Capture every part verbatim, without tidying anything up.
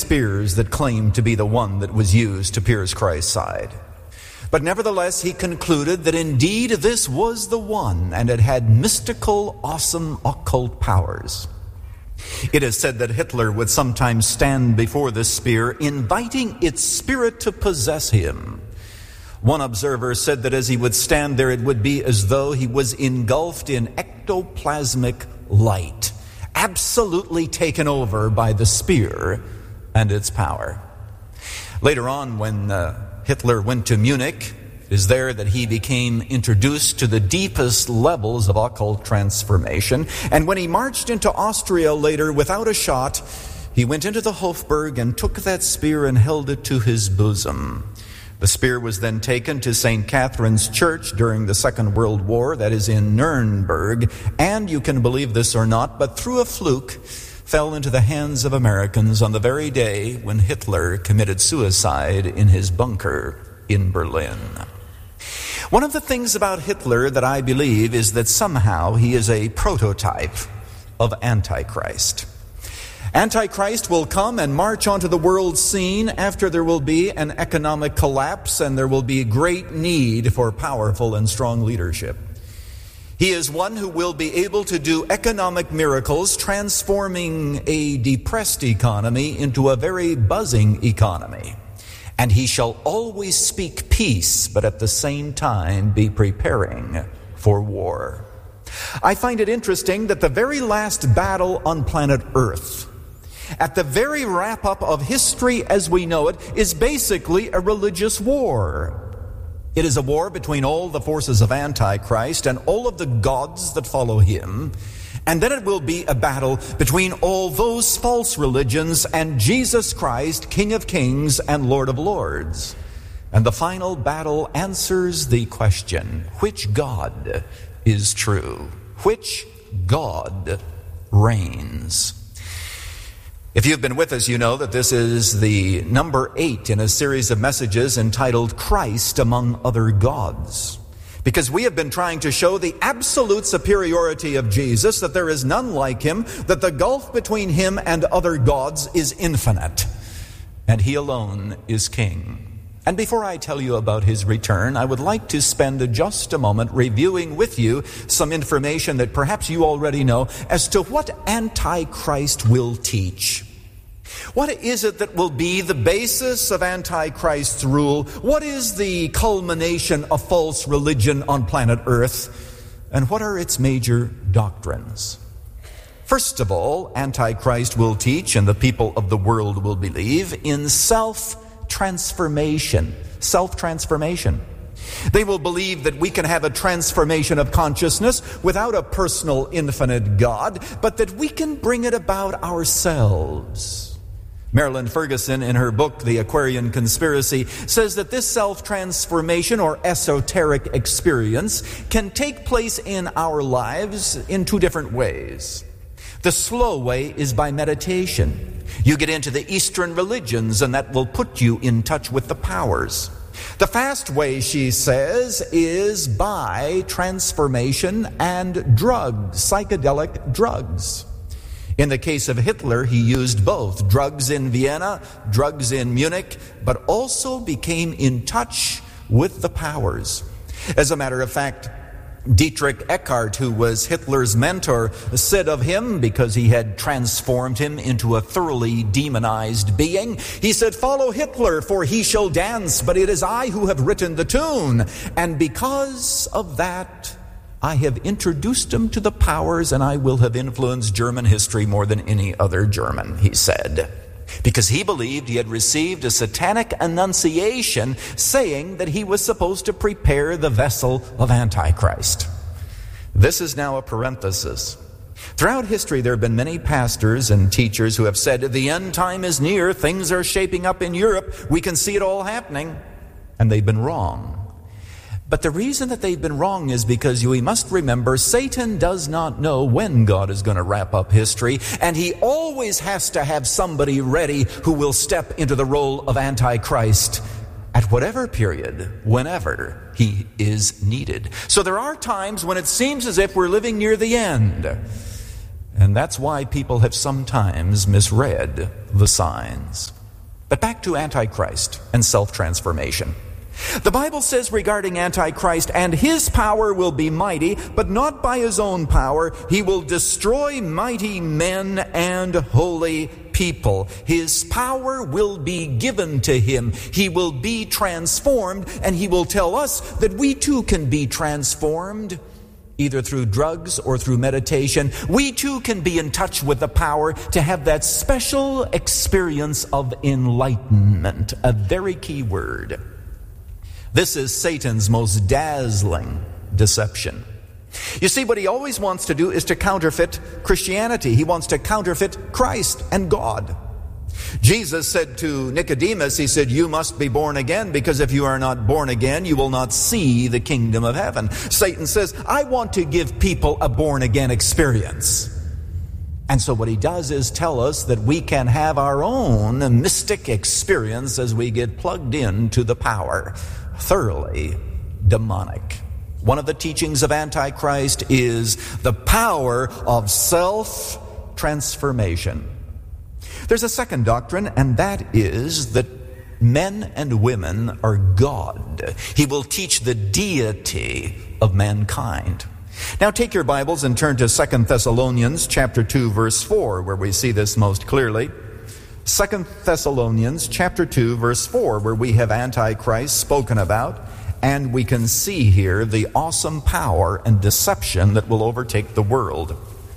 spears that claimed to be the one that was used to pierce Christ's side. But nevertheless, he concluded that indeed this was the one, and it had mystical, awesome, occult powers. It is said that Hitler would sometimes stand before this spear, inviting its spirit to possess him. One observer said that as he would stand there, it would be as though he was engulfed in ectoplasmic light, absolutely taken over by the spear and its power. Later on, when uh, Hitler went to Munich, it is there that he became introduced to the deepest levels of occult transformation. And when he marched into Austria later without a shot, he went into the Hofburg and took that spear and held it to his bosom. The spear was then taken to Saint Catherine's Church during the Second World War, that is in Nuremberg, and you can believe this or not, but through a fluke, fell into the hands of Americans on the very day when Hitler committed suicide in his bunker in Berlin. One of the things about Hitler that I believe is that somehow he is a prototype of Antichrist. Antichrist will come and march onto the world scene after there will be an economic collapse and there will be great need for powerful and strong leadership. He is one who will be able to do economic miracles, transforming a depressed economy into a very buzzing economy. And he shall always speak peace, but at the same time be preparing for war. I find it interesting that the very last battle on planet Earth, at the very wrap-up of history as we know it, is basically a religious war. It is a war between all the forces of Antichrist and all of the gods that follow him. And then it will be a battle between all those false religions and Jesus Christ, King of Kings and Lord of Lords. And the final battle answers the question, which God is true? Which God reigns? If you've been with us, you know that this is the number eight in a series of messages entitled Christ Among Other Gods. Because we have been trying to show the absolute superiority of Jesus, that there is none like him, that the gulf between him and other gods is infinite, and he alone is king. And before I tell you about his return, I would like to spend just a moment reviewing with you some information that perhaps you already know as to what Antichrist will teach. What is it that will be the basis of Antichrist's rule? What is the culmination of false religion on planet Earth? And what are its major doctrines? First of all, Antichrist will teach, and the people of the world will believe, in self-transformation. Self-transformation. They will believe that we can have a transformation of consciousness without a personal infinite God, but that we can bring it about ourselves. Marilyn Ferguson, in her book, The Aquarian Conspiracy, says that this self-transformation or esoteric experience can take place in our lives in two different ways. The slow way is by meditation. You get into the Eastern religions, and that will put you in touch with the powers. The fast way, she says, is by transformation and drugs, psychedelic drugs. In the case of Hitler, he used both, drugs in Vienna, drugs in Munich, but also became in touch with the powers. As a matter of fact, Dietrich Eckart, who was Hitler's mentor, said of him, because he had transformed him into a thoroughly demonized being, he said, "Follow Hitler, for he shall dance, but it is I who have written the tune. And because of that, I have introduced him to the powers, and I will have influenced German history more than any other German," he said. Because he believed he had received a satanic annunciation saying that he was supposed to prepare the vessel of Antichrist. This is now a parenthesis. Throughout history, there have been many pastors and teachers who have said, the end time is near, things are shaping up in Europe, we can see it all happening. And they've been wrong. But the reason that they've been wrong is because we must remember Satan does not know when God is going to wrap up history, and he always has to have somebody ready who will step into the role of Antichrist at whatever period, whenever he is needed. So there are times when it seems as if we're living near the end, and that's why people have sometimes misread the signs. But back to Antichrist and self-transformation. The Bible says regarding Antichrist, and his power will be mighty, but not by his own power. He will destroy mighty men and holy people. His power will be given to him. He will be transformed, and he will tell us that we too can be transformed, either through drugs or through meditation. We too can be in touch with the power to have that special experience of enlightenment, a very key word. This is Satan's most dazzling deception. You see, what he always wants to do is to counterfeit Christianity. He wants to counterfeit Christ and God. Jesus said to Nicodemus, he said, you must be born again, because if you are not born again, you will not see the kingdom of heaven. Satan says, I want to give people a born again experience. And so what he does is tell us that we can have our own mystic experience as we get plugged into the power. Thoroughly demonic. One of the teachings of Antichrist is the power of self-transformation. There's a second doctrine, and that is that men and women are God. He will teach the deity of mankind. Now take your Bibles and turn to Second Thessalonians chapter two, verse four, where we see this most clearly. Second Thessalonians chapter two, verse four, where we have Antichrist spoken about, and we can see here the awesome power and deception that will overtake the world.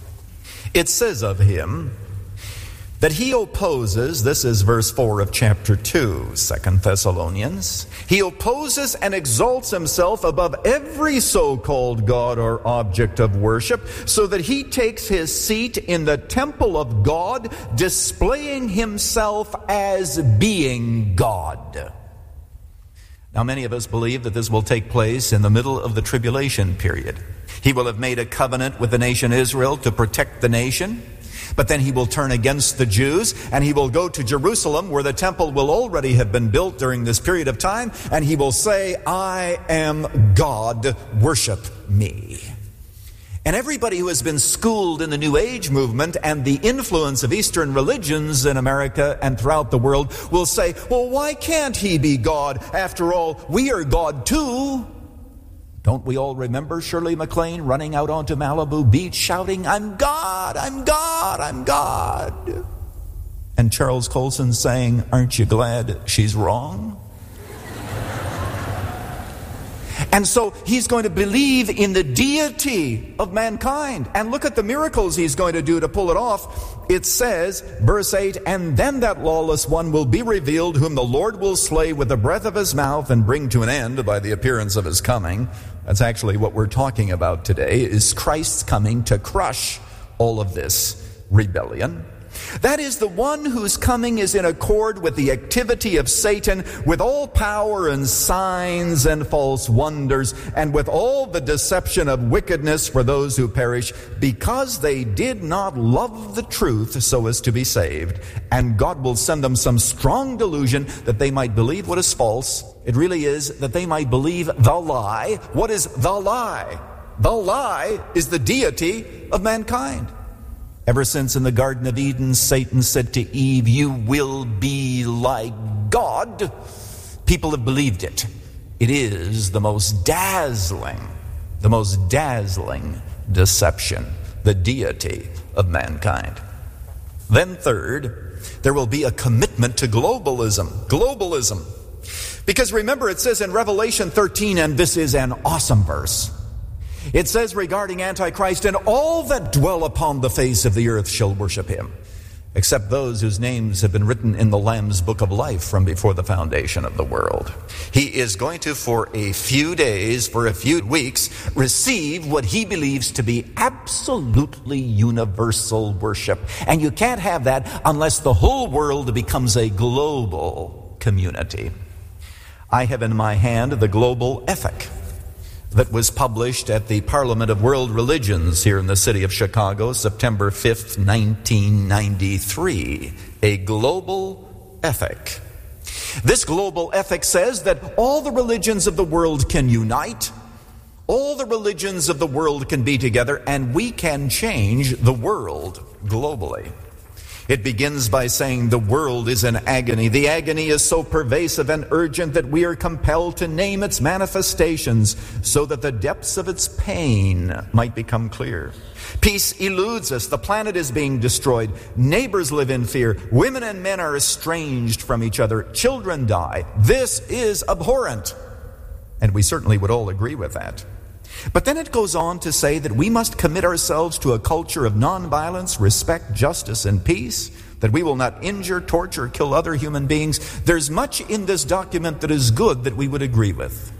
It says of him that he opposes, this is verse four of chapter two, Second Thessalonians, he opposes and exalts himself above every so-called God or object of worship, so that he takes his seat in the temple of God, displaying himself as being God. Now, many of us believe that this will take place in the middle of the tribulation period. He will have made a covenant with the nation Israel to protect the nation. But then he will turn against the Jews, and he will go to Jerusalem, where the temple will already have been built during this period of time, and he will say, I am God, worship me. And everybody who has been schooled in the New Age movement and the influence of Eastern religions in America and throughout the world will say, well, why can't he be God? After all, we are God too. Don't we all remember Shirley MacLaine running out onto Malibu Beach shouting, I'm God, I'm God, I'm God. And Charles Colson saying, aren't you glad she's wrong? And so he's going to believe in the deity of mankind. And look at the miracles he's going to do to pull it off. It says, verse eight, and then that lawless one will be revealed, whom the Lord will slay with the breath of his mouth and bring to an end by the appearance of his coming. That's actually what we're talking about today, is Christ's coming to crush all of this rebellion. That is, the one whose coming is in accord with the activity of Satan, with all power and signs and false wonders, and with all the deception of wickedness for those who perish, because they did not love the truth so as to be saved. And God will send them some strong delusion that they might believe what is false. It really is that they might believe the lie. What is the lie? The lie is the deity of mankind. Ever since in the Garden of Eden, Satan said to Eve, you will be like God, people have believed it. It is the most dazzling, the most dazzling deception, the deity of mankind. Then third, there will be a commitment to globalism. Globalism. Because remember, it says in Revelation thirteen, and this is an awesome verse, it says regarding Antichrist, and all that dwell upon the face of the earth shall worship him, except those whose names have been written in the Lamb's book of life from before the foundation of the world. He is going to, for a few days, for a few weeks, receive what he believes to be absolutely universal worship. And you can't have that unless the whole world becomes a global community. I have in my hand the global ethic that was published at the Parliament of World Religions here in the city of Chicago, September fifth, nineteen ninety-three. A global ethic. This global ethic says that all the religions of the world can unite, all the religions of the world can be together, and we can change the world globally. It begins by saying the world is in agony. The agony is so pervasive and urgent that we are compelled to name its manifestations so that the depths of its pain might become clear. Peace eludes us. The planet is being destroyed. Neighbors live in fear. Women and men are estranged from each other. Children die. This is abhorrent. And we certainly would all agree with that. But then it goes on to say that we must commit ourselves to a culture of nonviolence, respect, justice, and peace, that we will not injure, torture, kill other human beings. There's much in this document that is good that we would agree with.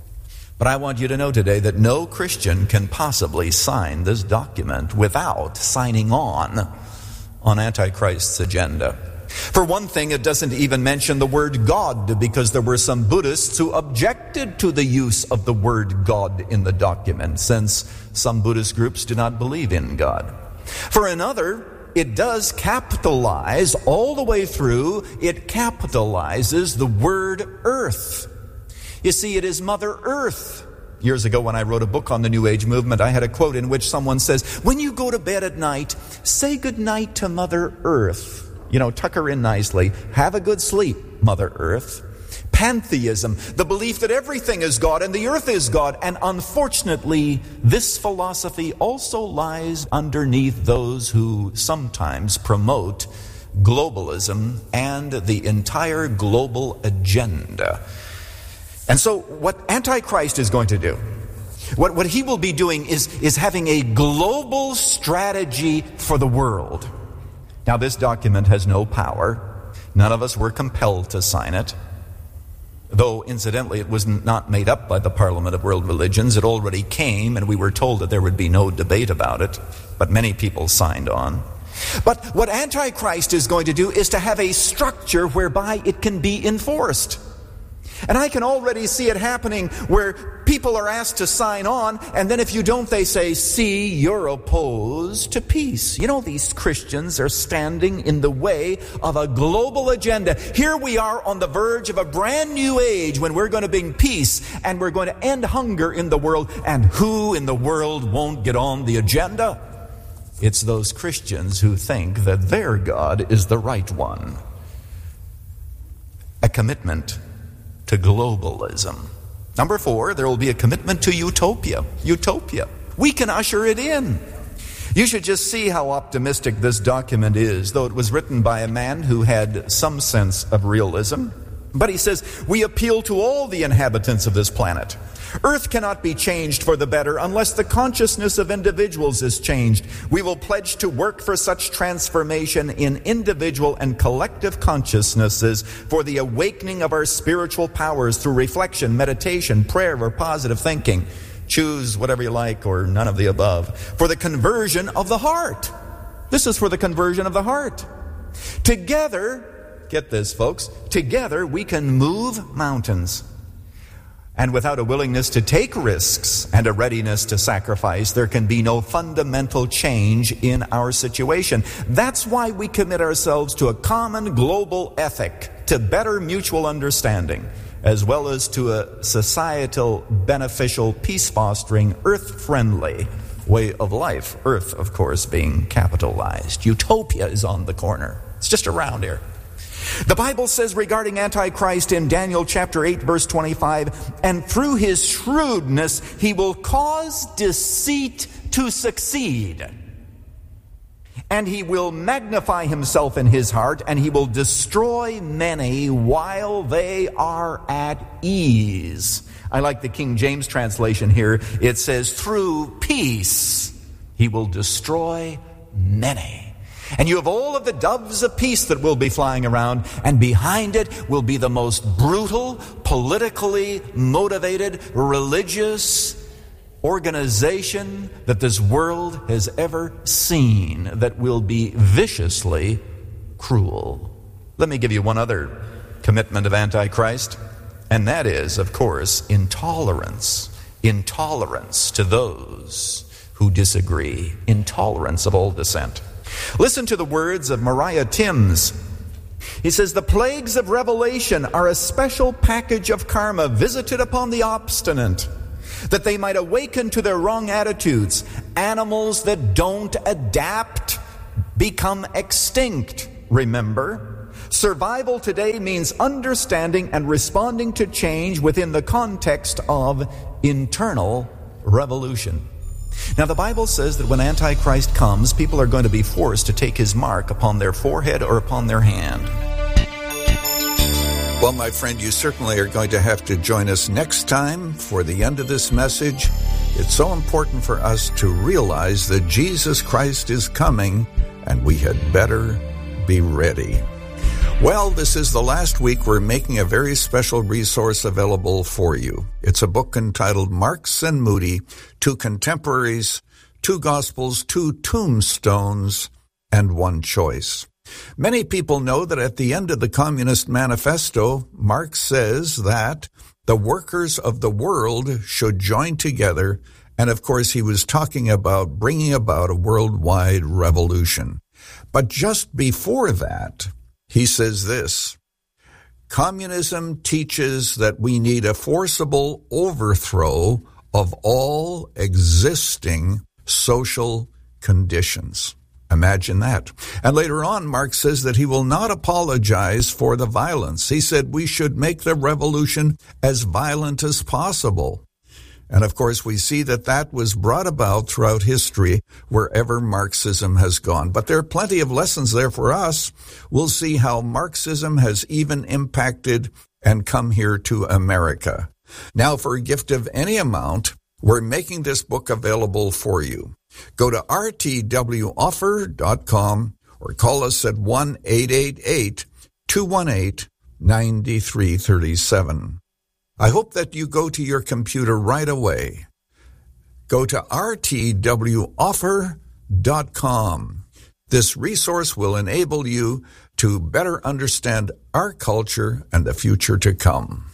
But I want you to know today that no Christian can possibly sign this document without signing on on Antichrist's agenda. For one thing, it doesn't even mention the word God, because there were some Buddhists who objected to the use of the word God in the document, since some Buddhist groups do not believe in God. For another, it does capitalize all the way through. It capitalizes the word earth. You see, it is Mother Earth. Years ago when I wrote a book on the New Age movement, I had a quote in which someone says, when you go to bed at night, say goodnight to Mother Earth. You know, tuck her in nicely. Have a good sleep, Mother Earth. Pantheism, the belief that everything is God and the earth is God. And unfortunately, this philosophy also lies underneath those who sometimes promote globalism and the entire global agenda. And so what Antichrist is going to do, what, what he will be doing is, is having a global strategy for the world. Now, this document has no power. None of us were compelled to sign it. Though, incidentally, it was not made up by the Parliament of World Religions. It already came, and we were told that there would be no debate about it. But many people signed on. But what Antichrist is going to do is to have a structure whereby it can be enforced. And I can already see it happening where people are asked to sign on, and then if you don't, they say, see, you're opposed to peace. You know, these Christians are standing in the way of a global agenda. Here we are on the verge of a brand new age when we're going to bring peace and we're going to end hunger in the world. And who in the world won't get on the agenda? It's those Christians who think that their God is the right one. A commitment to globalism. Number four, there will be a commitment to utopia. Utopia. We can usher it in. You should just see how optimistic this document is, though it was written by a man who had some sense of realism. But he says, we appeal to all the inhabitants of this planet. Earth cannot be changed for the better unless the consciousness of individuals is changed. We will pledge to work for such transformation in individual and collective consciousnesses for the awakening of our spiritual powers through reflection, meditation, prayer, or positive thinking. Choose whatever you like or none of the above. For the conversion of the heart. This is for the conversion of the heart. Together, get this folks, together we can move mountains. And without a willingness to take risks and a readiness to sacrifice, there can be no fundamental change in our situation. That's why we commit ourselves to a common global ethic, to better mutual understanding, as well as to a societal, beneficial, peace-fostering, earth-friendly way of life. Earth, of course, being capitalized. Utopia is on the corner. It's just around here. The Bible says regarding Antichrist in Daniel chapter eight, verse twenty-five, and through his shrewdness he will cause deceit to succeed. And he will magnify himself in his heart, and he will destroy many while they are at ease. I like the King James translation here. It says, through peace he will destroy many. And you have all of the doves of peace that will be flying around, and behind it will be the most brutal, politically motivated, religious organization that this world has ever seen, that will be viciously cruel. Let me give you one other commitment of Antichrist, and that is, of course, intolerance. Intolerance to those who disagree. Intolerance of all dissent. Listen to the words of Mariah Timms. He says, the plagues of Revelation are a special package of karma visited upon the obstinate, that they might awaken to their wrong attitudes. Animals that don't adapt become extinct, remember. Survival today means understanding and responding to change within the context of internal revolution. Now, the Bible says that when Antichrist comes, people are going to be forced to take his mark upon their forehead or upon their hand. Well, my friend, you certainly are going to have to join us next time for the end of this message. It's so important for us to realize that Jesus Christ is coming, and we had better be ready. Well, this is the last week we're making a very special resource available for you. It's a book entitled Marks and Moody, Two Contemporaries, Two Gospels, Two Tombstones, and One Choice. Many people know that at the end of the Communist Manifesto, Marx says that the workers of the world should join together, and of course he was talking about bringing about a worldwide revolution. But just before that, he says this: communism teaches that we need a forcible overthrow of all existing social conditions. Imagine that. And later on, Marx says that he will not apologize for the violence. He said we should make the revolution as violent as possible. And of course, we see that that was brought about throughout history wherever Marxism has gone. But there are plenty of lessons there for us. We'll see how Marxism has even impacted and come here to America. Now, for a gift of any amount, we're making this book available for you. Go to r t w offer dot com or call us at one eight eight eight, two one eight, nine three three seven. I hope that you go to your computer right away. Go to r t w offer dot com. This resource will enable you to better understand our culture and the future to come.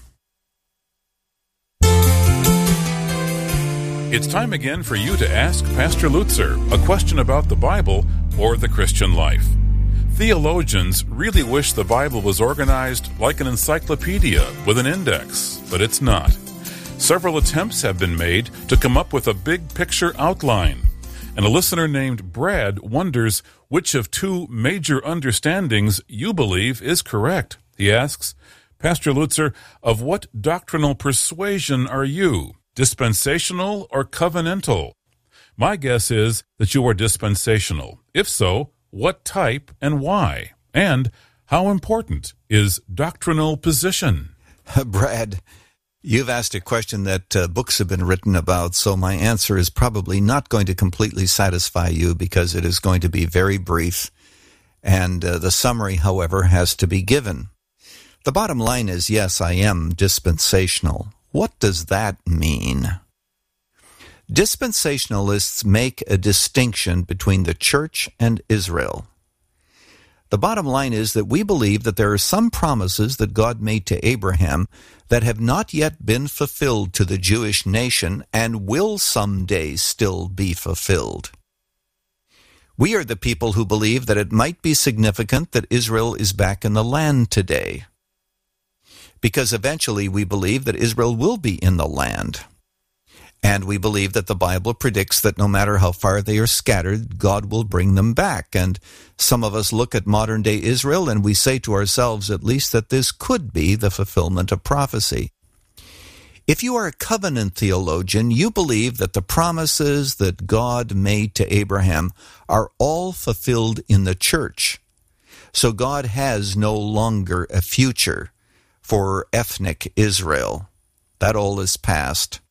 It's time again for you to ask Pastor Lutzer a question about the Bible or the Christian life. Theologians really wish the Bible was organized like an encyclopedia with an index, but it's not. Several attempts have been made to come up with a big picture outline, and a listener named Brad wonders which of two major understandings you believe is correct. He asks, Pastor Lutzer, of what doctrinal persuasion are you? Dispensational or covenantal? My guess is that you are dispensational. If so, what type and why? And how important is doctrinal position? Brad, you've asked a question that uh, books have been written about, so my answer is probably not going to completely satisfy you because it is going to be very brief, and uh, the summary, however, has to be given. The bottom line is, yes, I am dispensational. What does that mean? Dispensationalists make a distinction between the church and Israel. The bottom line is that we believe that there are some promises that God made to Abraham that have not yet been fulfilled to the Jewish nation and will someday still be fulfilled. We are the people who believe that it might be significant that Israel is back in the land today, because eventually we believe that Israel will be in the land. And we believe that the Bible predicts that no matter how far they are scattered, God will bring them back. And some of us look at modern-day Israel and we say to ourselves at least that this could be the fulfillment of prophecy. If you are a covenant theologian, you believe that the promises that God made to Abraham are all fulfilled in the church. So God has no longer a future for ethnic Israel. That all is past.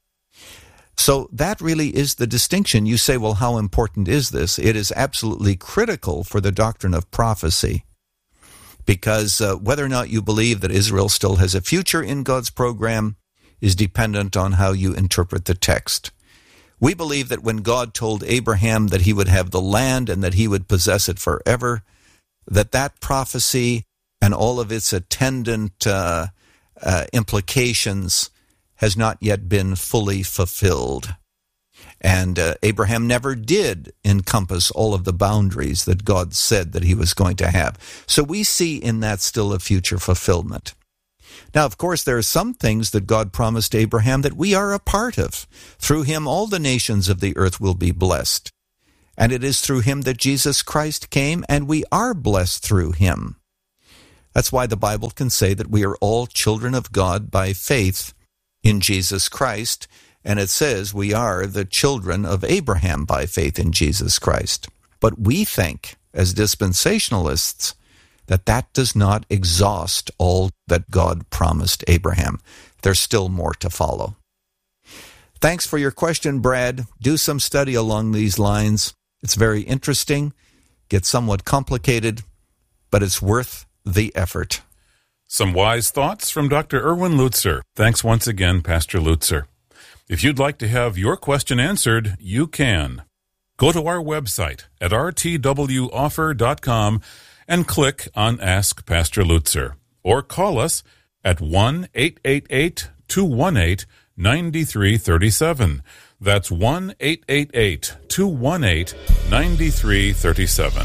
So that really is the distinction. You say, well, how important is this? It is absolutely critical for the doctrine of prophecy, because uh, whether or not you believe that Israel still has a future in God's program is dependent on how you interpret the text. We believe that when God told Abraham that he would have the land and that he would possess it forever, that that prophecy and all of its attendant uh, uh, implications has not yet been fully fulfilled. And uh, Abraham never did encompass all of the boundaries that God said that he was going to have. So we see in that still a future fulfillment. Now, of course, there are some things that God promised Abraham that we are a part of. Through him, all the nations of the earth will be blessed. And it is through him that Jesus Christ came, and we are blessed through him. That's why the Bible can say that we are all children of God by faith in Jesus Christ, and it says we are the children of Abraham by faith in Jesus Christ. But we think, as dispensationalists, that that does not exhaust all that God promised Abraham. There's still more to follow. Thanks for your question, Brad. Do some study along these lines. It's very interesting, gets somewhat complicated, but it's worth the effort. Some wise thoughts from Doctor Erwin Lutzer. Thanks once again, Pastor Lutzer. If you'd like to have your question answered, you can. Go to our website at r t w offer dot com and click on Ask Pastor Lutzer, or call us at one eight eight eight, two one eight, nine three three seven. That's one eight eight eight, two one eight, nine three three seven.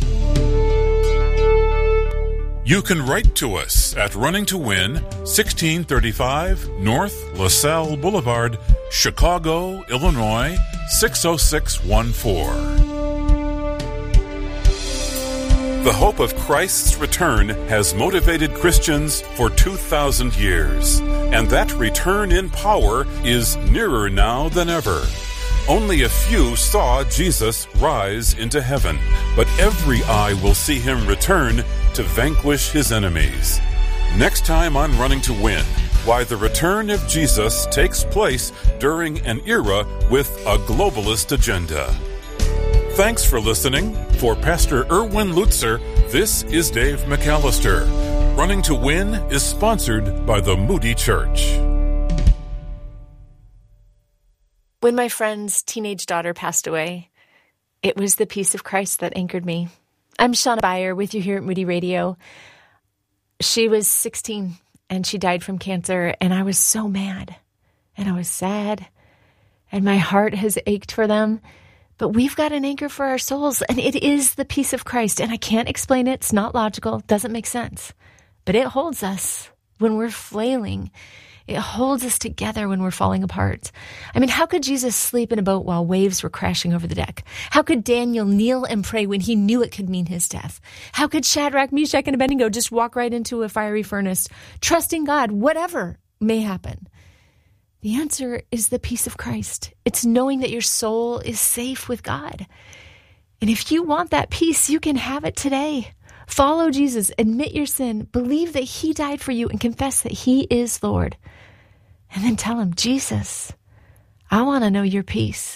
You can write to us at Running to Win, sixteen thirty-five North LaSalle Boulevard, Chicago, Illinois, six oh six one four. The hope of Christ's return has motivated Christians for two thousand years, and that return in power is nearer now than ever. Only a few saw Jesus rise into heaven, but every eye will see him return to vanquish his enemies. Next time on Running to Win, why the return of Jesus takes place during an era with a globalist agenda. Thanks for listening. For Pastor Erwin Lutzer, this is Dave McAllister. Running to Win is sponsored by the Moody Church. When my friend's teenage daughter passed away, it was the peace of Christ that anchored me. I'm Shauna Beyer with you here at Moody Radio. She was sixteen and she died from cancer, and I was so mad and I was sad and my heart has ached for them. But we've got an anchor for our souls, and it is the peace of Christ. And I can't explain it. It's not logical. It doesn't make sense. But it holds us when we're flailing. It holds us together when we're falling apart. I mean, how could Jesus sleep in a boat while waves were crashing over the deck? How could Daniel kneel and pray when he knew it could mean his death? How could Shadrach, Meshach, and Abednego just walk right into a fiery furnace, trusting God, whatever may happen? The answer is the peace of Christ. It's knowing that your soul is safe with God. And if you want that peace, you can have it today. Follow Jesus, admit your sin, believe that he died for you, and confess that he is Lord. And then tell him, Jesus, I want to know your peace.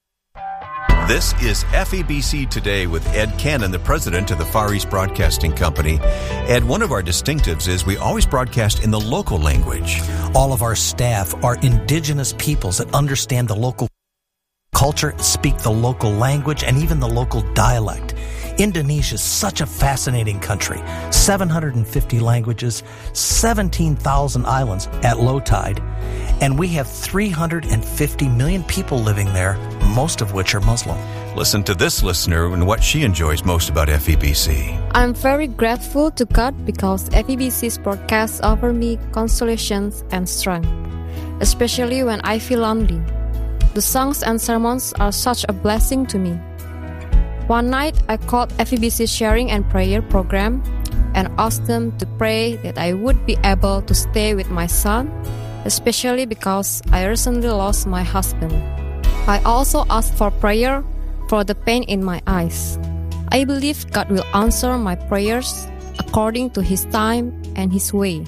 This is F E B C Today with Ed Cannon, the president of the Far East Broadcasting Company. Ed, one of our distinctives is we always broadcast in the local language. All of our staff are indigenous peoples that understand the local culture, speak the local language, and even the local dialect. Indonesia is such a fascinating country. seven hundred fifty languages, seventeen thousand islands at low tide, and we have three hundred fifty million people living there, most of which are Muslim. Listen to this listener and what she enjoys most about F E B C. I'm very grateful to God because F E B C's broadcasts offer me consolation and strength, especially when I feel lonely. The songs and sermons are such a blessing to me. One night, I called F E B C Sharing and Prayer program and asked them to pray that I would be able to stay with my son, especially because I recently lost my husband. I also asked for prayer for the pain in my eyes. I believe God will answer my prayers according to His time and His way.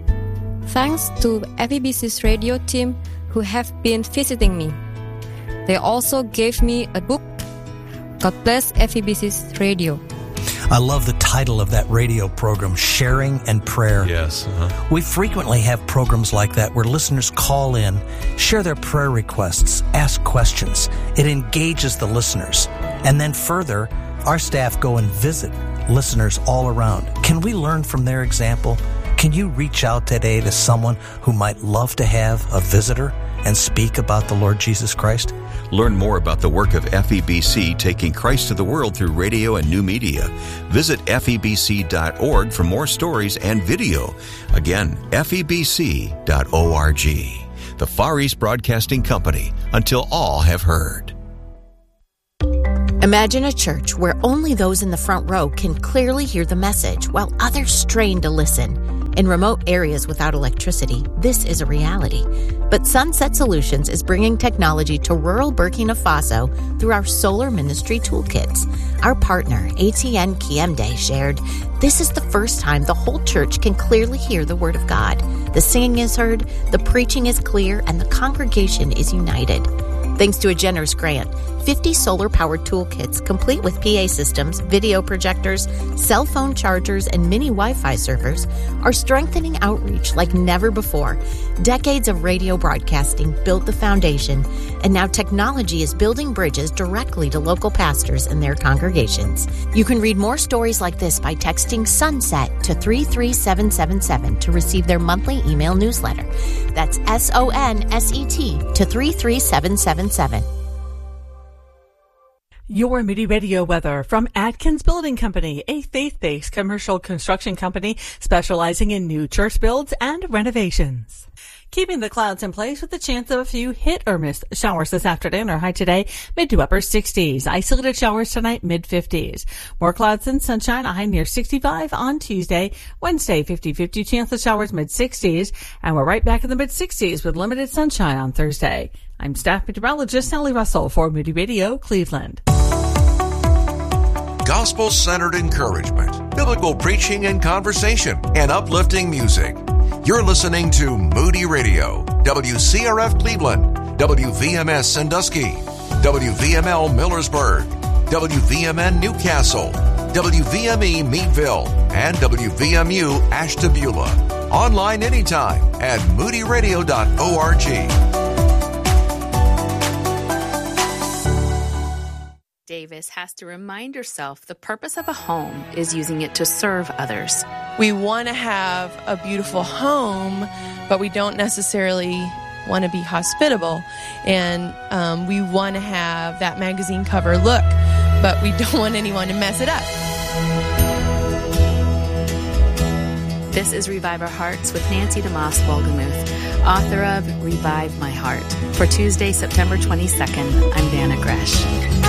Thanks to F E B C's radio team who have been visiting me. They also gave me a book. God bless F E B C's radio. I love the title of that radio program, Sharing and Prayer. Yes. Uh-huh. We frequently have programs like that where listeners call in, share their prayer requests, ask questions. It engages the listeners. And then further, our staff go and visit listeners all around. Can we learn from their example? Can you reach out today to someone who might love to have a visitor and speak about the Lord Jesus Christ? Learn more about the work of F E B C taking Christ to the world through radio and new media. Visit F E B C dot org for more stories and video. Again, F E B C dot org. The Far East Broadcasting Company, until all have heard. Imagine a church where only those in the front row can clearly hear the message while others strain to listen. In remote areas without electricity, this is a reality. But Sunset Solutions is bringing technology to rural Burkina Faso through our solar ministry toolkits. Our partner, A T N Kiemde, shared, "This is the first time the whole church can clearly hear the Word of God. The singing is heard, the preaching is clear, and the congregation is united." Thanks to a generous grant, fifty solar-powered toolkits complete with P A systems, video projectors, cell phone chargers, and mini Wi-Fi servers are strengthening outreach like never before. Decades of radio broadcasting built the foundation, and now technology is building bridges directly to local pastors and their congregations. You can read more stories like this by texting SUNSET to three three seven seven seven to receive their monthly email newsletter. That's S O N S E T to three three seven seven seven. Your Moody Radio weather from Atkins Building Company, a faith-based commercial construction company specializing in new church builds and renovations. Keeping the clouds in place with the chance of a few hit or miss showers this afternoon. Our high today, mid to upper sixties. Isolated showers tonight, mid fifties. More clouds and sunshine, a high near sixty-five on Tuesday. Wednesday, fifty-fifty chance of showers, mid sixties. And we're right back in the mid sixties with limited sunshine on Thursday. I'm staff meteorologist Sally Russell for Moody Radio, Cleveland. Gospel-centered encouragement, biblical preaching and conversation, and uplifting music. You're listening to Moody Radio, W C R F Cleveland, W V M S Sandusky, W V M L Millersburg, W V M N Newcastle, W V M E Meadville, and W V M U Ashtabula. Online anytime at moody radio dot org. Davis has to remind herself the purpose of a home is using it to serve others. We want to have a beautiful home, but we don't necessarily want to be hospitable. And um, we want to have that magazine cover look, but we don't want anyone to mess it up. This is Revive Our Hearts with Nancy DeMoss Wolgemuth, author of Revive My Heart. For Tuesday, September twenty-second, I'm Dana Gresh.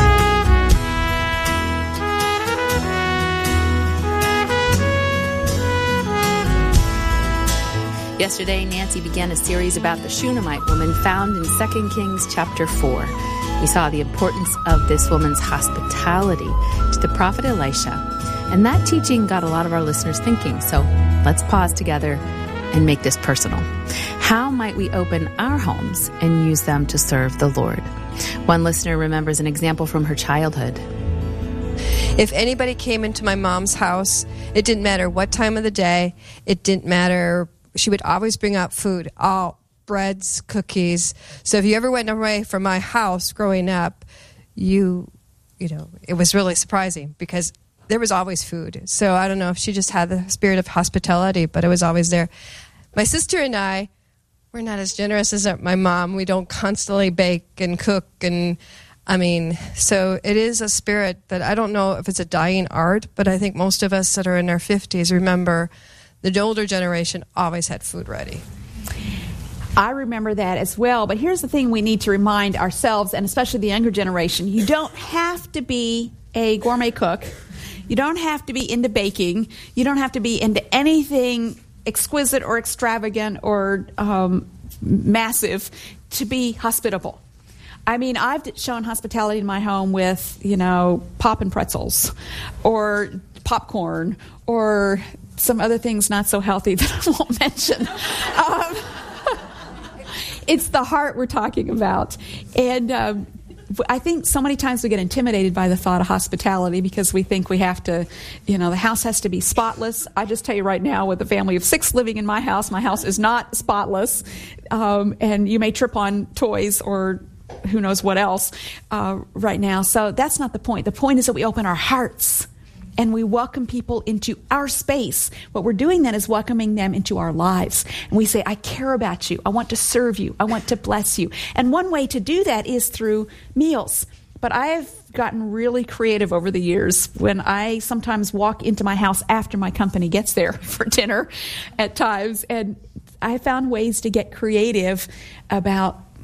Yesterday, Nancy began a series about the Shunammite woman found in Second Kings chapter four. We saw the importance of this woman's hospitality to the prophet Elisha. And that teaching got a lot of our listeners thinking. So let's pause together and make this personal. How might we open our homes and use them to serve the Lord? One listener remembers an example from her childhood. If anybody came into my mom's house, it didn't matter what time of the day. It didn't matter. She would always bring out food, all breads, cookies. So if you ever went away from my house growing up, you, you know, it was really surprising because there was always food. So I don't know if she just had the spirit of hospitality, but it was always there. My sister and I, we're not as generous as my mom. We don't constantly bake and cook. And I mean, so it is a spirit that I don't know if it's a dying art, but I think most of us that are in our fifties remember the older generation always had food ready. I remember that as well. But here's the thing we need to remind ourselves, and especially the younger generation. You don't have to be a gourmet cook. You don't have to be into baking. You don't have to be into anything exquisite or extravagant or um, massive to be hospitable. I mean, I've shown hospitality in my home with, you know, poppin' pretzels or popcorn or some other things not so healthy that I won't mention. Um, it's the heart we're talking about. And um, I think so many times we get intimidated by the thought of hospitality because we think we have to, you know, the house has to be spotless. I just tell you right now, with a family of six living in my house, my house is not spotless. Um, and you may trip on toys or who knows what else uh, right now. So that's not the point. The point is that we open our hearts and we welcome people into our space. What we're doing then is welcoming them into our lives. And we say, I care about you. I want to serve you. I want to bless you. And one way to do that is through meals. But I've gotten really creative over the years when I sometimes walk into my house after my company gets there for dinner at times. And I found ways to get creative about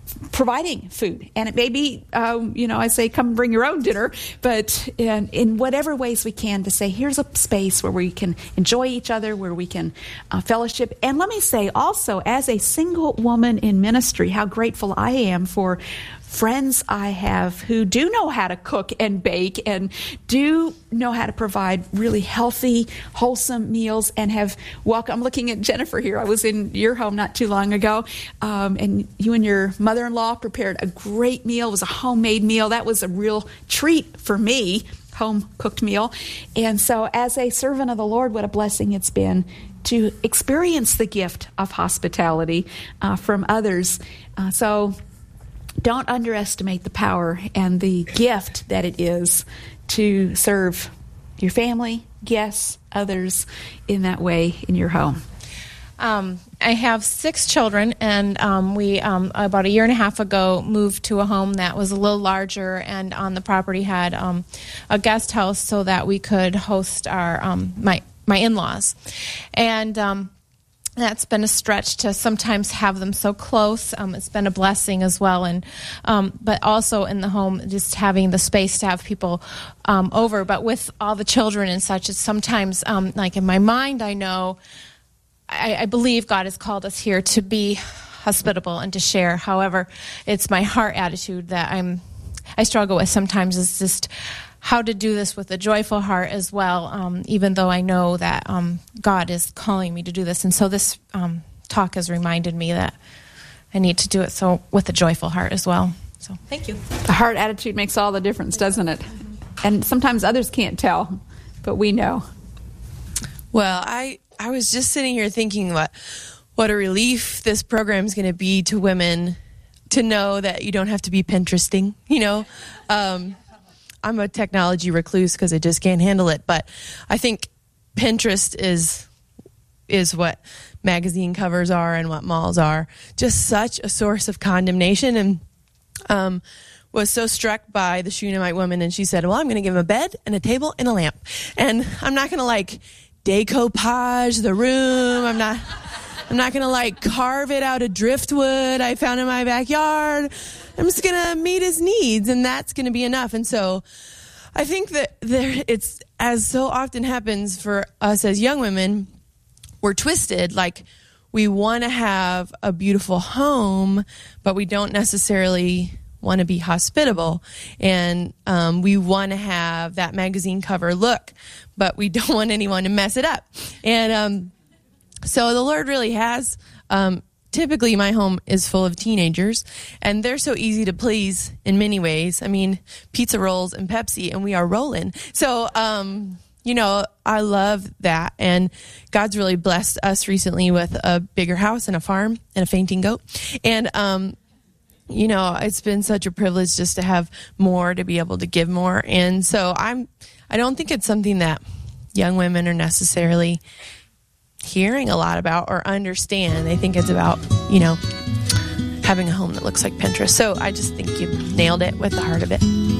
providing food. And it may be, um, you know, I say, come bring your own dinner, but in, in whatever ways we can to say, here's a space where we can enjoy each other, where we can uh, fellowship. And let me say also, as a single woman in ministry, how grateful I am for friends I have who do know how to cook and bake and do know how to provide really healthy, wholesome meals and have welcome. I'm looking at Jennifer here. I was in your home not too long ago, um, and you and your mother-in-law prepared a great meal. It was a homemade meal. That was a real treat for me, home-cooked meal. And so as a servant of the Lord, what a blessing it's been to experience the gift of hospitality uh, from others. Uh, so don't underestimate the power and the gift that it is to serve your family, guests, others in that way in your home. Um, I have six children, and um, we, um, about a year and a half ago, moved to a home that was a little larger, and on the property had um, a guest house so that we could host our um, my my in-laws. And um that's been a stretch to sometimes have them so close. Um, it's been a blessing as well. And um, but also in the home, just having the space to have people um, over. But with all the children and such, it's sometimes, um, like in my mind, I know, I, I believe God has called us here to be hospitable and to share. However, it's my heart attitude that I'm, I struggle with sometimes, is just how to do this with a joyful heart as well, um, even though I know that um, God is calling me to do this. And so this um, talk has reminded me that I need to do it so with a joyful heart as well. So thank you. The heart attitude makes all the difference, doesn't it? And sometimes others can't tell, but we know. Well, I, I was just sitting here thinking what, what a relief this program is going to be to women to know that you don't have to be Pinteresting, you know. Um I'm a technology recluse because I just can't handle it. But I think Pinterest is is what magazine covers are and what malls are. Just such a source of condemnation. And um, was so struck by the Shunammite woman. And she said, well, I'm going to give him a bed and a table and a lamp. And I'm not going to like decoupage the room. I'm not... I'm not going to like carve it out of driftwood I found in my backyard. I'm just going to meet his needs, and that's going to be enough. And so I think that there, it's, as so often happens for us as young women, we're twisted. Like, we want to have a beautiful home, but we don't necessarily want to be hospitable. And um, we want to have that magazine cover look, but we don't want anyone to mess it up. And um So the Lord really has, um, typically my home is full of teenagers, and they're so easy to please in many ways. I mean, pizza rolls and Pepsi, and we are rolling. So, um, you know, I love that. And God's really blessed us recently with a bigger house and a farm and a fainting goat. And, um, you know, it's been such a privilege just to have more, to be able to give more. And so I'm, I don't think it's something that young women are necessarily hearing a lot about or understand. They think it's about, you know, having a home that looks like Pinterest. So I just think you nailed it with the heart of it.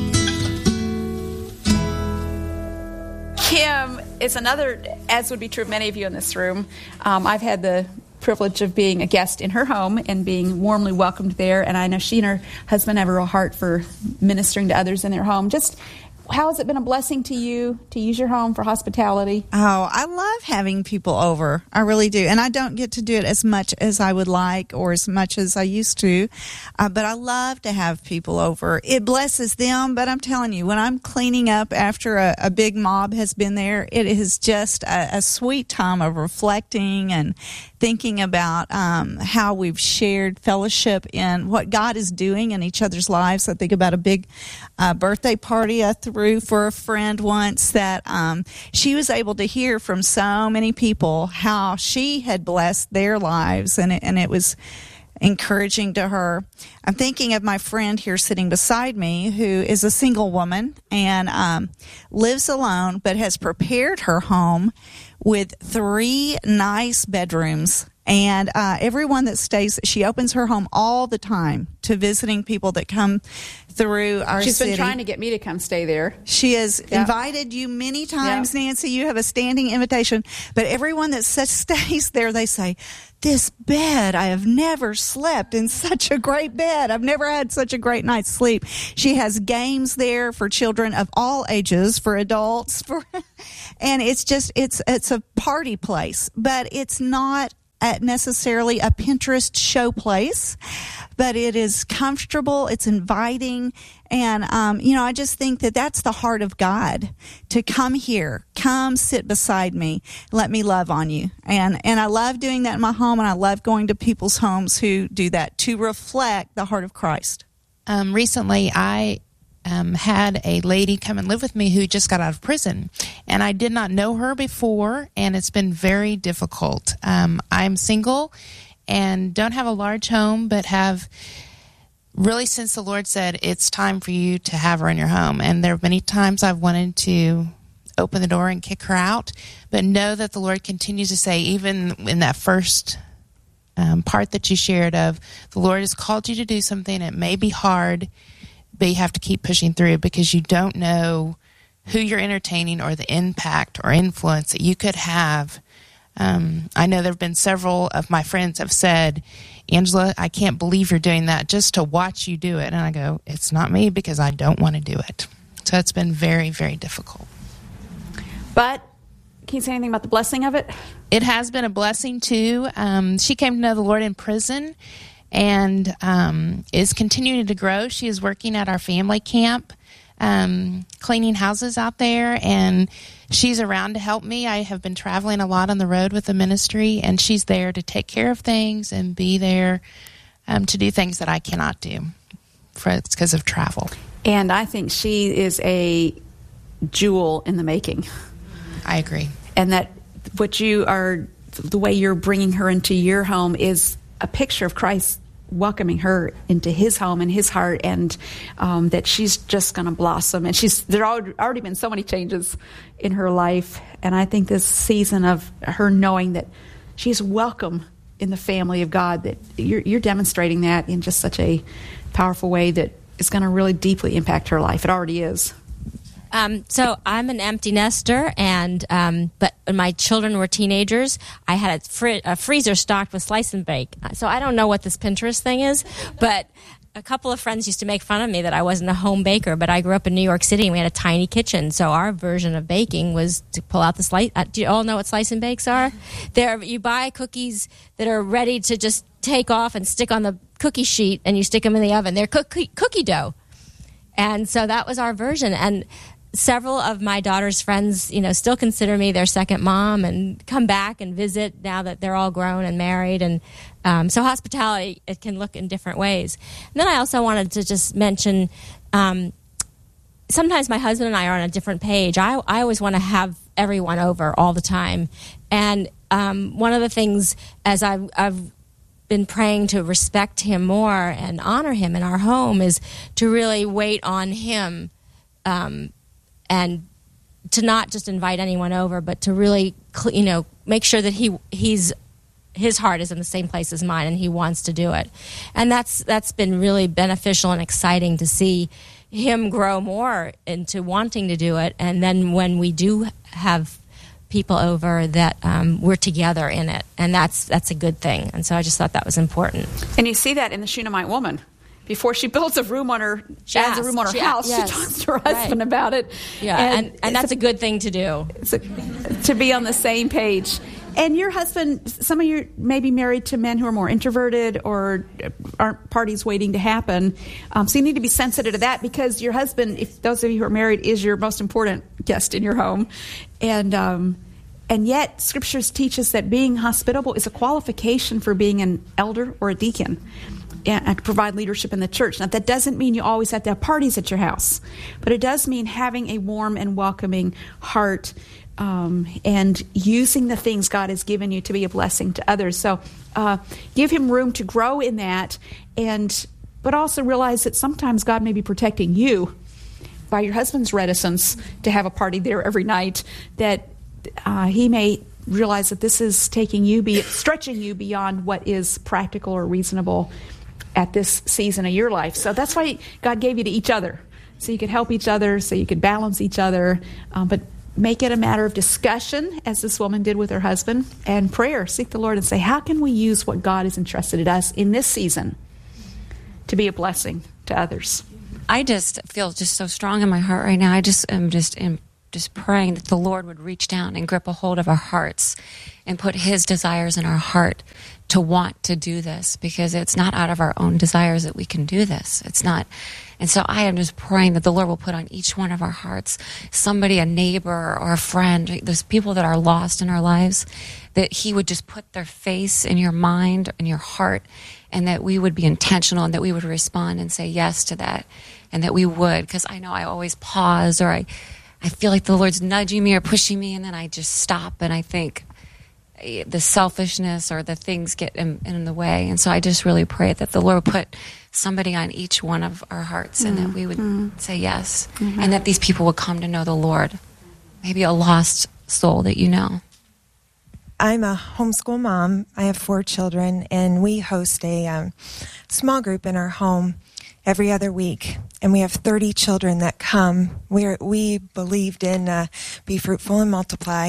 Kim is another, as would be true of many of you in this room. Um, I've had the privilege of being a guest in her home and being warmly welcomed there. And I know she and her husband have a real heart for ministering to others in their home. Just how has it been a blessing to you to use your home for hospitality? Oh, I love having people over. I really do. And I don't get to do it as much as I would like or as much as I used to. Uh, but I love to have people over. It blesses them. But I'm telling you, when I'm cleaning up after a, a big mob has been there, it is just a, a sweet time of reflecting and thinking about um, how we've shared fellowship in what God is doing in each other's lives. I think about a big uh, birthday party I threw for a friend once that um, she was able to hear from so many people how she had blessed their lives, and it, and it was encouraging to her. I'm thinking of my friend here sitting beside me who is a single woman and um, lives alone but has prepared her home with three nice bedrooms And uh, everyone that stays, she opens her home all the time to visiting people that come through our She's city. been trying to get me to come stay there. She has Yeah. invited you many times, Yeah. Nancy. You have a standing invitation. But everyone that s- stays there, they say, this bed, I have never slept in such a great bed. I've never had such a great night's sleep. She has games there for children of all ages, for adults, for, and it's just, it's, it's a party place, but it's not at necessarily a Pinterest show place, but it is comfortable, it's inviting, and um, you know, I just think that that's the heart of God, to come here, come sit beside me, let me love on you, and and I love doing that in my home, and I love going to people's homes who do that to reflect the heart of Christ. Um, recently, I Um, had a lady come and live with me who just got out of prison, and I did not know her before, and it's been very difficult. Um, I'm single and don't have a large home, but have really, since the Lord said it's time for you to have her in your home, and there are many times I've wanted to open the door and kick her out, but know that the Lord continues to say, even in that first um, part that you shared of, the Lord has called you to do something, it may be hard, but you have to keep pushing through, because you don't know who you're entertaining or the impact or influence that you could have. Um, I know there have been several of my friends have said, Angela, I can't believe you're doing that, just to watch you do it. And I go, it's not me, because I don't want to do it. So it's been very, very difficult. But can you say anything about the blessing of it? It has been a blessing, too. Um, she came to know the Lord in prison, and um, is continuing to grow. She is working at our family camp, um, cleaning houses out there, and she's around to help me. I have been traveling a lot on the road with the ministry, and she's there to take care of things and be there um, to do things that I cannot do for, because of travel. And I think she is a jewel in the making. I agree. And that what you are, the way you're bringing her into your home is a picture of Christ welcoming her into his home and his heart, and um, that she's just going to blossom. And she's there are already been so many changes in her life, and I think this season of her knowing that she's welcome in the family of God, that you're, you're demonstrating that in just such a powerful way that is going to really deeply impact her life. It already is. Um, so I'm an empty nester, and um, but when my children were teenagers, I had a, fr- a freezer stocked with slice and bake. So I don't know what this Pinterest thing is, but a couple of friends used to make fun of me that I wasn't a home baker, but I grew up in New York City, and we had a tiny kitchen. So our version of baking was to pull out the slice. Uh, do you all know what slice and bakes are? There, you buy cookies that are ready to just take off and stick on the cookie sheet, and you stick them in the oven. They're cookie, cookie dough. And so that was our version. And several of my daughter's friends, you know, still consider me their second mom and come back and visit now that they're all grown and married. And um, so hospitality, it can look in different ways. And then I also wanted to just mention, um, sometimes my husband and I are on a different page. I, I always want to have everyone over all the time. And um, one of the things, as I've, I've been praying to respect him more and honor him in our home, is to really wait on him, um, and to not just invite anyone over, but to really, you know, make sure that he he's his heart is in the same place as mine, and he wants to do it. And that's that's been really beneficial and exciting to see him grow more into wanting to do it. And then when we do have people over, that um, we're together in it, and that's that's a good thing. And so I just thought that was important. And you see that in the Shunammite woman. Before she builds a room on her, she Yes, adds a room on her she- house, yes, she talks to her husband right. about it. Yeah, and, and that's a, a good thing to do. It's a, to be on the same page. And your husband, some of you may be married to men who are more introverted or aren't parties waiting to happen. Um, so you need to be sensitive to that, because your husband, if those of you who are married, is your most important guest in your home. And um, and yet, scriptures teach us that being hospitable is a qualification for being an elder or a deacon, and to provide leadership in the church. Now, that doesn't mean you always have to have parties at your house, but it does mean having a warm and welcoming heart, um, and using the things God has given you to be a blessing to others. So uh, give him room to grow in that, and but also realize that sometimes God may be protecting you by your husband's reticence to have a party there every night, that uh, he may realize that this is taking you, be stretching you beyond what is practical or reasonable at this season of your life. So that's why God gave you to each other, so you could help each other, so you could balance each other, um, but make it a matter of discussion, as this woman did with her husband, and prayer. Seek the Lord and say, how can we use what God has entrusted in us in this season to be a blessing to others? I just feel just so strong in my heart right now. I just am just am just praying that the Lord would reach down and grip a hold of our hearts and put His desires in our heart to want to do this, because it's not out of our own desires that we can do this. It's not. And so I am just praying that the Lord will put on each one of our hearts somebody, a neighbor or a friend, those people that are lost in our lives, that He would just put their face in your mind, in your heart, and that we would be intentional and that we would respond and say yes to that, and that we would, because I know I always pause, or I, I feel like the Lord's nudging me or pushing me, and then I just stop and I think the selfishness or the things get in, in the way. And so I just really pray that the Lord would put somebody on each one of our hearts, and mm-hmm. that we would mm-hmm. say yes, mm-hmm. and that these people would come to know the Lord, maybe a lost soul that you know. I'm a homeschool mom. I have four children, and we host a um, small group in our home every other week, and we have thirty children that come. We we believed in uh, be fruitful and multiply.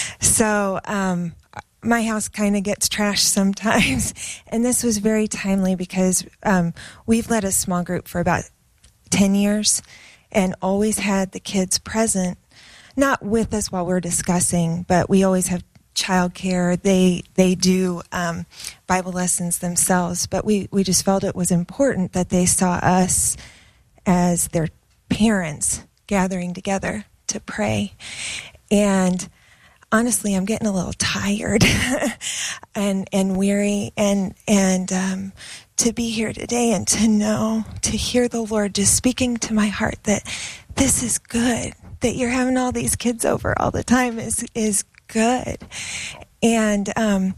So um, my house kind of gets trashed sometimes, and this was very timely because um, we've led a small group for about ten years and always had the kids present, not with us while we're discussing, but we always have childcare. They they do um, Bible lessons themselves, but we, we just felt it was important that they saw us as their parents gathering together to pray. And honestly, I'm getting a little tired and and weary, and and um, to be here today and to know, to hear the Lord just speaking to my heart that this is good, that you're having all these kids over all the time is is good. And um,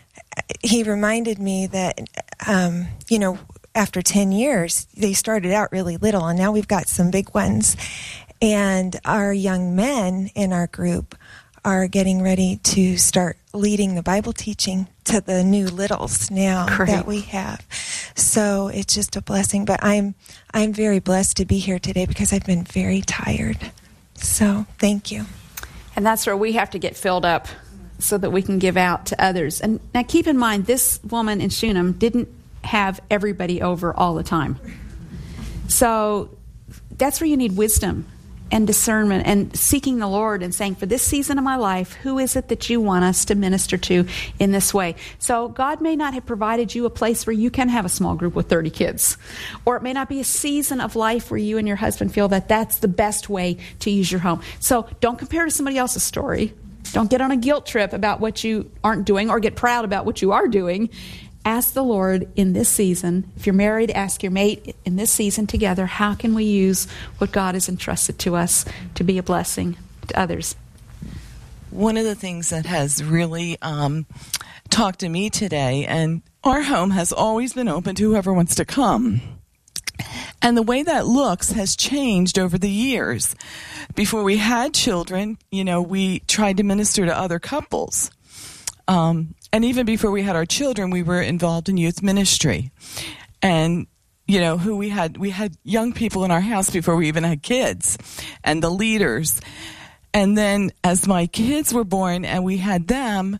he reminded me that, um, you know, after ten years, they started out really little, and now we've got some big ones. And our young men in our group are getting ready to start leading the Bible teaching to the new littles now Great. That we have. So it's just a blessing. But I'm I'm very blessed to be here today because I've been very tired. So thank you. And that's where we have to get filled up so that we can give out to others. And now keep in mind, this woman in Shunem didn't have everybody over all the time. So that's where you need wisdom and discernment and seeking the Lord and saying, for this season of my life, who is it that you want us to minister to in this way? So God may not have provided you a place where you can have a small group with thirty kids. Or it may not be a season of life where you and your husband feel that that's the best way to use your home. So don't compare to somebody else's story. Don't get on a guilt trip about what you aren't doing or get proud about what you are doing. Ask the Lord in this season. If you're married, ask your mate in this season together, how can we use what God has entrusted to us to be a blessing to others? One of the things that has really um, talked to me today, and our home has always been open to whoever wants to come. And the way that looks has changed over the years. Before we had children, you know, we tried to minister to other couples. Um, and even before we had our children, we were involved in youth ministry. And, you know, who we had, we had young people in our house before we even had kids, and the leaders. And then as my kids were born and we had them,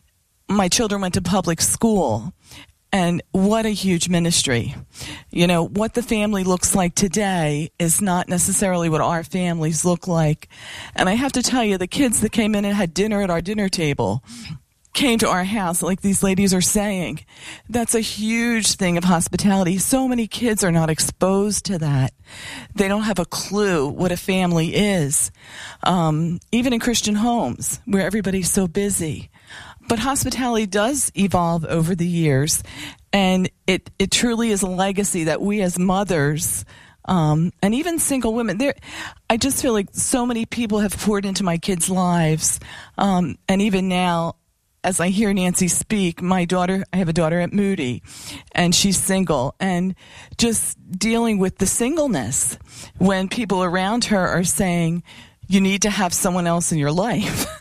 my children went to public school. And what a huge ministry. You know, what the family looks like today is not necessarily what our families look like. And I have to tell you, the kids that came in and had dinner at our dinner table came to our house, like these ladies are saying. That's a huge thing of hospitality. So many kids are not exposed to that. They don't have a clue what a family is. Um, even in Christian homes, where everybody's so busy. But hospitality does evolve over the years, and it, it truly is a legacy that we as mothers, um, and even single women, there, I just feel like so many people have poured into my kids' lives, um, and even now, as I hear Nancy speak, my daughter, I have a daughter at Moody, and she's single, and just dealing with the singleness when people around her are saying, you need to have someone else in your life.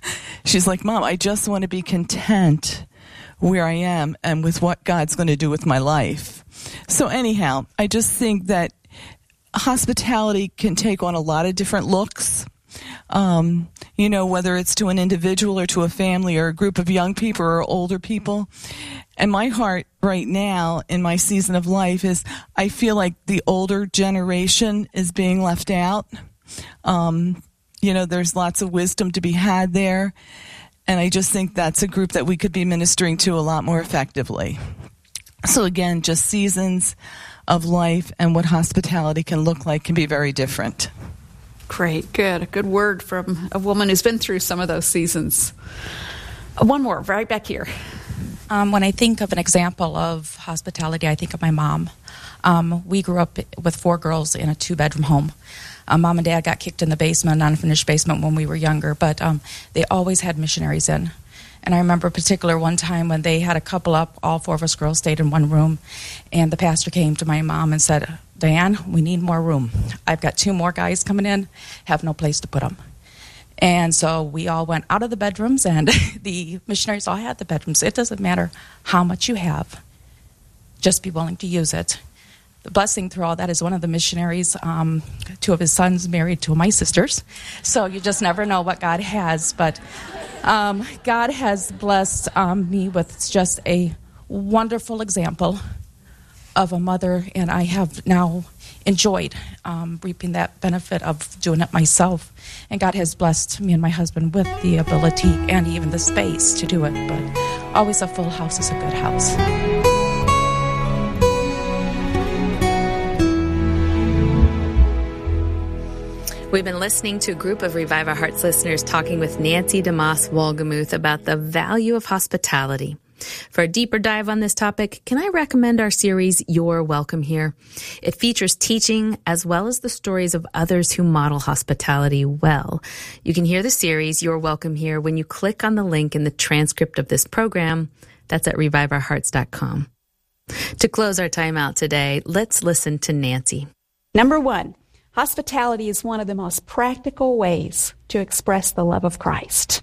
she's like, Mom, I just want to be content where I am and with what God's going to do with my life. So anyhow, I just think that hospitality can take on a lot of different looks. Um, you know, whether it's to an individual or to a family or a group of young people or older people. And my heart right now in my season of life is I feel like the older generation is being left out. Um, you know, there's lots of wisdom to be had there. And I just think that's a group that we could be ministering to a lot more effectively. So again, just seasons of life and what hospitality can look like can be very different. Great, good. A good word from a woman who's been through some of those seasons. One more, right back here. Um, when I think of an example of hospitality, I think of my mom. Um, we grew up with four girls in a two-bedroom home. Um, Mom and Dad got kicked in the basement, an unfinished basement when we were younger, but um, they always had missionaries in. And I remember a particular one time when they had a couple up, all four of us girls stayed in one room, and the pastor came to my mom and said, Diane, we need more room. I've got two more guys coming in, have no place to put them. And so we all went out of the bedrooms, and the missionaries all had the bedrooms. It doesn't matter how much you have, just be willing to use it. The blessing through all that is one of the missionaries, um, two of his sons married two of my sisters. So you just never know what God has. But um, God has blessed um, me with just a wonderful example of a mother, and I have now enjoyed um, reaping that benefit of doing it myself. And God has blessed me and my husband with the ability and even the space to do it. But always a full house is a good house. We've been listening to a group of Revive Our Hearts listeners talking with Nancy DeMoss Wolgemuth about the value of hospitality. For a deeper dive on this topic, can I recommend our series, You're Welcome Here? It features teaching as well as the stories of others who model hospitality well. You can hear the series, You're Welcome Here, when you click on the link in the transcript of this program. That's at revive our hearts dot com. To close our time out today, let's listen to Nancy. Number one, hospitality is one of the most practical ways to express the love of Christ.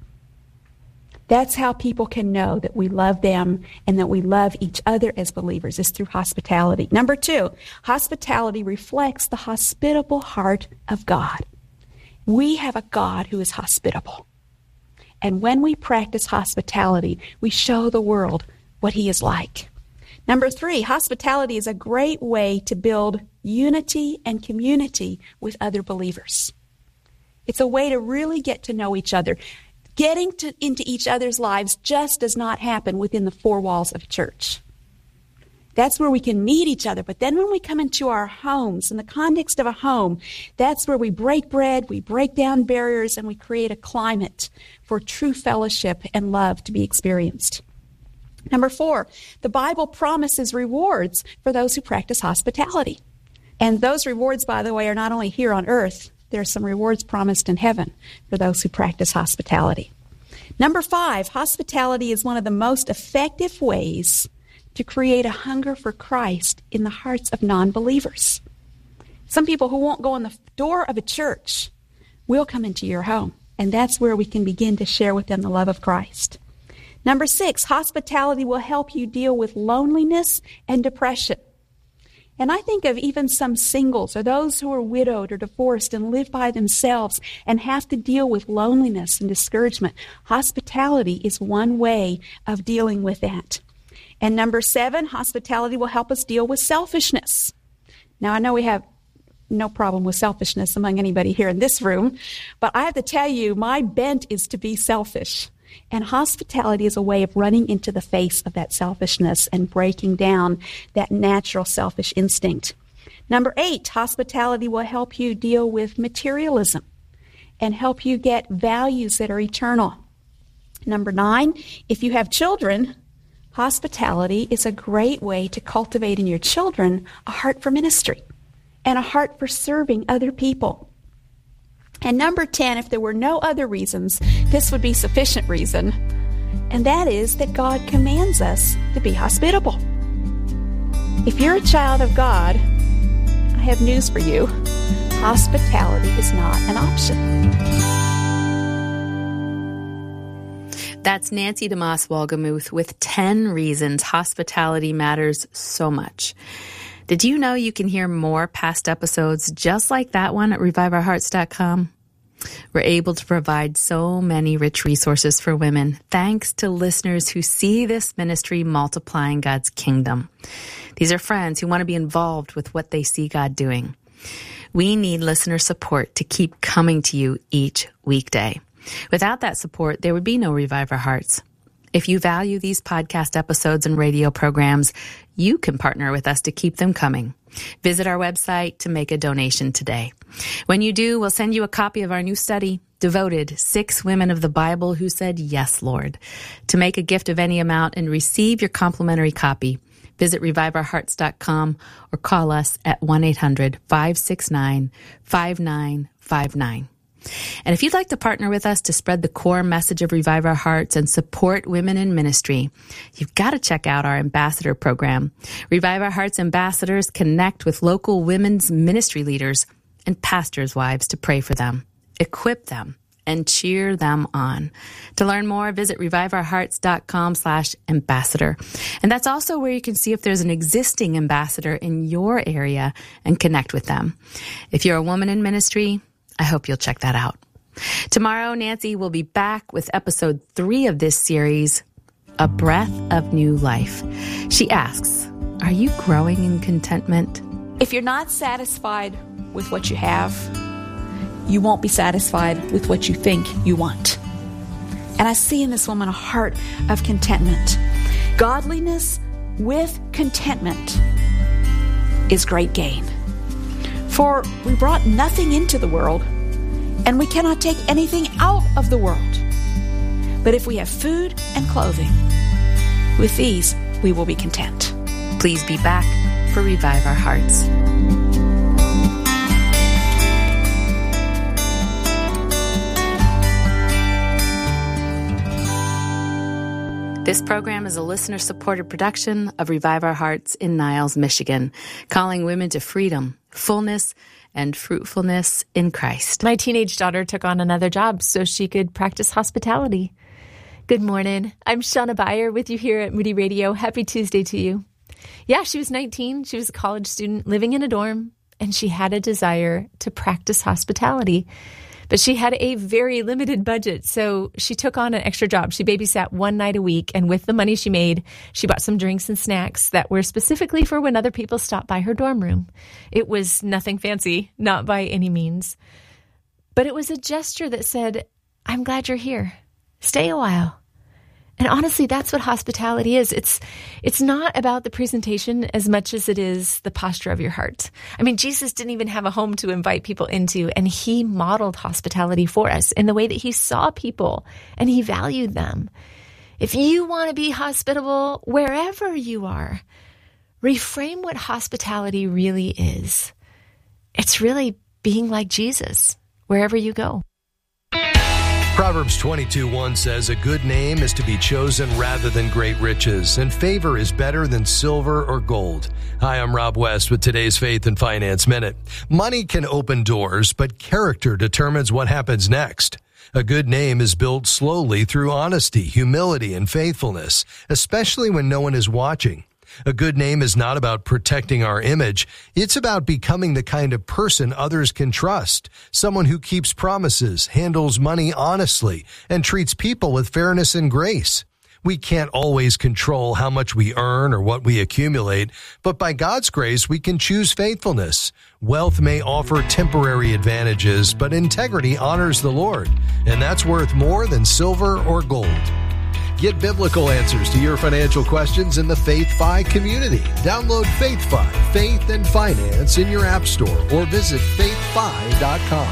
That's how people can know that we love them and that we love each other as believers, is through hospitality. Number two, hospitality reflects the hospitable heart of God. We have a God who is hospitable. And when we practice hospitality, we show the world what he is like. Number three, hospitality is a great way to build unity and community with other believers. It's a way to really get to know each other. Getting to, into each other's lives just does not happen within the four walls of church. That's where we can meet each other. But then when we come into our homes, in the context of a home, that's where we break bread, we break down barriers, and we create a climate for true fellowship and love to be experienced. Number four, the Bible promises rewards for those who practice hospitality. And those rewards, by the way, are not only here on earth. There are some rewards promised in heaven for those who practice hospitality. Number five, hospitality is one of the most effective ways to create a hunger for Christ in the hearts of non-believers. Some people who won't go in the door of a church will come into your home, and that's where we can begin to share with them the love of Christ. Number six, hospitality will help you deal with loneliness and depression. And I think of even some singles or those who are widowed or divorced and live by themselves and have to deal with loneliness and discouragement. Hospitality is one way of dealing with that. And number seven, hospitality will help us deal with selfishness. Now, I know we have no problem with selfishness among anybody here in this room, but I have to tell you, my bent is to be selfish. And hospitality is a way of running into the face of that selfishness and breaking down that natural selfish instinct. Number eight, hospitality will help you deal with materialism and help you get values that are eternal. Number nine, if you have children, hospitality is a great way to cultivate in your children a heart for ministry and a heart for serving other people. And number ten, if there were no other reasons, this would be sufficient reason, and that is that God commands us to be hospitable. If you're a child of God, I have news for you. Hospitality is not an option. That's Nancy DeMoss Wolgemuth with ten reasons hospitality matters so much. Did you know you can hear more past episodes just like that one at revive our hearts dot com? We're able to provide so many rich resources for women thanks to listeners who see this ministry multiplying God's kingdom. These are friends who want to be involved with what they see God doing. We need listener support to keep coming to you each weekday. Without that support, there would be no Revive Our Hearts. If you value these podcast episodes and radio programs, you can partner with us to keep them coming. Visit our website to make a donation today. When you do, we'll send you a copy of our new study, Devoted, Six Women of the Bible Who Said Yes, Lord. To make a gift of any amount and receive your complimentary copy, visit revive our hearts dot com or call us at one eight hundred five six nine five nine five nine. And if you'd like to partner with us to spread the core message of Revive Our Hearts and support women in ministry, you've got to check out our ambassador program. Revive Our Hearts ambassadors connect with local women's ministry leaders and pastors' wives to pray for them, equip them, and cheer them on. To learn more, visit revive our hearts dot com slash ambassador. And that's also where you can see if there's an existing ambassador in your area and connect with them. If you're a woman in ministry, I hope you'll check that out. Tomorrow, Nancy will be back with episode three of this series, A Breath of New Life. She asks, are you growing in contentment? If you're not satisfied with what you have, you won't be satisfied with what you think you want. And I see in this woman a heart of contentment. Godliness with contentment is great gain. For we brought nothing into the world, and we cannot take anything out of the world. But if we have food and clothing, with these we will be content. Please be back for Revive Our Hearts. This program is a listener-supported production of Revive Our Hearts in Niles, Michigan, calling women to freedom, fullness, and fruitfulness in Christ. My teenage daughter took on another job so she could practice hospitality. Good morning. I'm Shauna Beyer with you here at Moody Radio. Happy Tuesday to you. Yeah, she was nineteen. She was a college student living in a dorm, and she had a desire to practice hospitality. But she had a very limited budget, so she took on an extra job. She babysat one night a week, and with the money she made, she bought some drinks and snacks that were specifically for when other people stopped by her dorm room. It was nothing fancy, not by any means. But it was a gesture that said, I'm glad you're here. Stay a while. And honestly, that's what hospitality is. It's it's not about the presentation as much as it is the posture of your heart. I mean, Jesus didn't even have a home to invite people into, and he modeled hospitality for us in the way that he saw people and he valued them. If you want to be hospitable wherever you are, reframe what hospitality really is. It's really being like Jesus wherever you go. Proverbs twenty-two one says, a good name is to be chosen rather than great riches, and favor is better than silver or gold. Hi, I'm Rob West with today's Faith and Finance Minute. Money can open doors, but character determines what happens next. A good name is built slowly through honesty, humility, and faithfulness, especially when no one is watching. A good name is not about protecting our image. It's about becoming the kind of person others can trust, someone who keeps promises, handles money honestly, and treats people with fairness and grace. We can't always control how much we earn or what we accumulate, but by God's grace, we can choose faithfulness. Wealth may offer temporary advantages, but integrity honors the Lord, and that's worth more than silver or gold. Get biblical answers to your financial questions in the FaithFi community. Download FaithFi, Faith and Finance in your app store or visit faith fi dot com.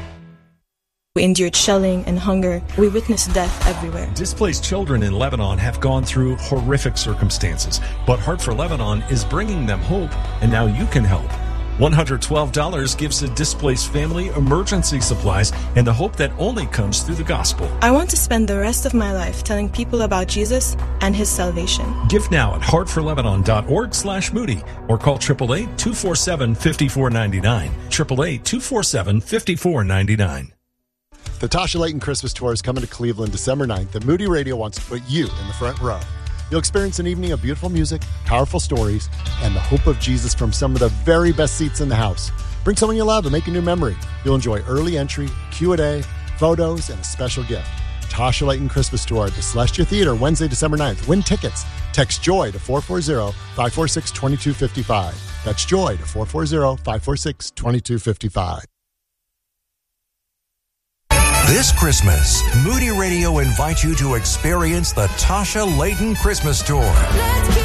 We endured shelling and hunger. We witnessed death everywhere. Displaced children in Lebanon have gone through horrific circumstances, but Heart for Lebanon is bringing them hope, and now you can help. one hundred twelve dollars gives a displaced family emergency supplies and the hope that only comes through the gospel. I want to spend the rest of my life telling people about Jesus and his salvation. Give now at heart for lebanon dot org slash Moody or call eight eight eight, two four seven, five four nine nine. eight eight eight, two four seven, five four nine nine. The Tasha Layton Christmas Tour is coming to Cleveland December ninth, and Moody Radio wants to put you in the front row. You'll experience an evening of beautiful music, powerful stories, and the hope of Jesus from some of the very best seats in the house. Bring someone you love and make a new memory. You'll enjoy early entry, Q and A, photos, and a special gift. Tasha Layton Christmas Tour at the Celestia Theater, Wednesday, December ninth. Win tickets. Text JOY to four four zero, five four six, two two five five. That's JOY to four four zero, five four six, two two five five. This Christmas, Moody Radio invites you to experience the Tasha Layton Christmas Tour.